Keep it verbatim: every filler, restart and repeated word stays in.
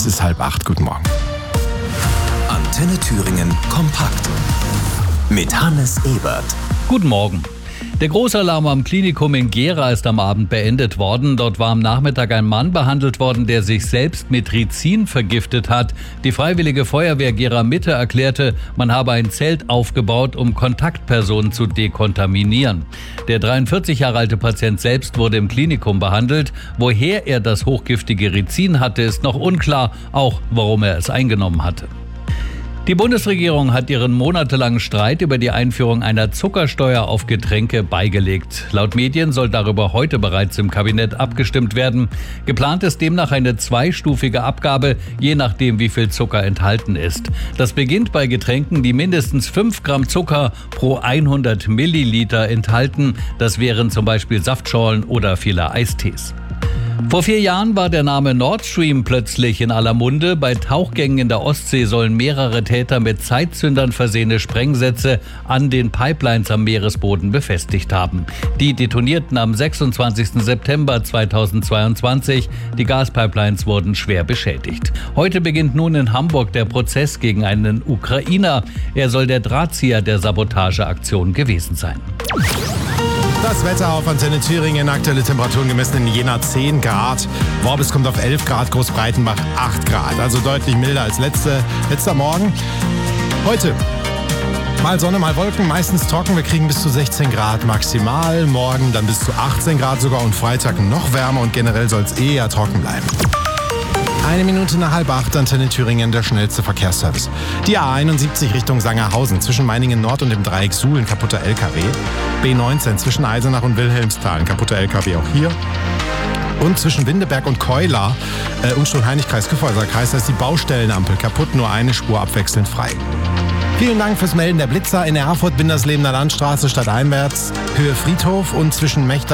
Es ist halb acht. Guten Morgen. Antenne Thüringen kompakt mit Hannes Ebert. Guten Morgen. Der Großalarm am Klinikum in Gera ist am Abend beendet worden. Dort war am Nachmittag ein Mann behandelt worden, der sich selbst mit Rizin vergiftet hat. Die Freiwillige Feuerwehr Gera Mitte erklärte, man habe ein Zelt aufgebaut, um Kontaktpersonen zu dekontaminieren. Der dreiundvierzig Jahre alte Patient selbst wurde im Klinikum behandelt. Woher er das hochgiftige Rizin hatte, ist noch unklar, auch warum er es eingenommen hatte. Die Bundesregierung hat ihren monatelangen Streit über die Einführung einer Zuckersteuer auf Getränke beigelegt. Laut Medien soll darüber heute bereits im Kabinett abgestimmt werden. Geplant ist demnach eine zweistufige Abgabe, je nachdem wie viel Zucker enthalten ist. Das beginnt bei Getränken, die mindestens fünf Gramm Zucker pro hundert Milliliter enthalten. Das wären zum Beispiel Saftschorlen oder viele Eistees. Vor vier Jahren war der Name Nord Stream plötzlich in aller Munde. Bei Tauchgängen in der Ostsee sollen mehrere Täter mit Zeitzündern versehene Sprengsätze an den Pipelines am Meeresboden befestigt haben. Die detonierten am sechsundzwanzigsten September zweitausendzweiundzwanzig. Die Gaspipelines wurden schwer beschädigt. Heute beginnt nun in Hamburg der Prozess gegen einen Ukrainer. Er soll der Drahtzieher der Sabotageaktion gewesen sein. Das Wetter auf Antenne Thüringen, aktuelle Temperaturen gemessen in Jena zehn Grad. Worbis kommt auf elf Grad, Großbreitenbach acht Grad. Also deutlich milder als letzte, letzter Morgen. Heute mal Sonne, mal Wolken, meistens trocken. Wir kriegen bis zu sechzehn Grad maximal. Morgen dann bis zu achtzehn Grad sogar und Freitag noch wärmer und generell soll es eher trocken bleiben. Eine Minute nach halb acht, Antenne Thüringen, der schnellste Verkehrsservice. Die A einundsiebzig Richtung Sangerhausen, zwischen Meiningen Nord und dem Dreieck Suhl, ein kaputter L K W. B neunzehn zwischen Eisenach und Wilhelmsthal, ein kaputter L K W auch hier. Und zwischen Windeberg und Keular, äh, Unstrut-Heinig-Kreis, Kyffhäuser-Kreis, da ist die Baustellenampel kaputt, nur eine Spur abwechselnd frei. Vielen Dank fürs Melden der Blitzer in Erfurt, Binderslebender Landstraße stadteinwärts, Höhe Friedhof und zwischen Mechter